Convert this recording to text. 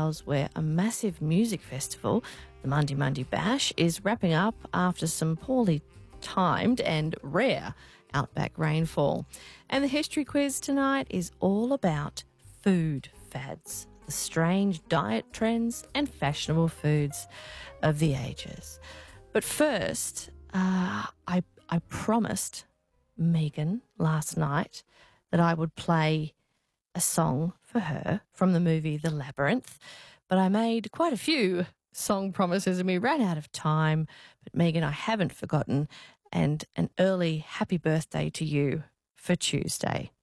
Wales, where a massive music festival, the Mundi Mundi Bash, is wrapping up after some poorly timed and rare outback rainfall. And the history quiz tonight is all about food fads, the strange diet trends and fashionable foods of the ages. But first, I promised Megan last night that I would play a song for her from the movie The Labyrinth, but I made quite a few song promises and we ran out of time. But Megan, I haven't forgotten, and an early happy birthday to you for Tuesday.